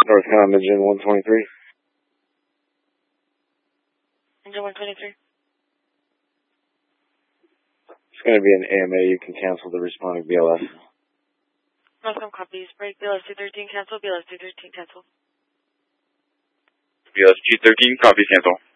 Northcom, engine 123. Engine 123. It's going to be an AMA. You can cancel the responding BLS. Northcom copies. Break BLS 213 cancel. BLS 213 cancel. BLS 213 copies cancel.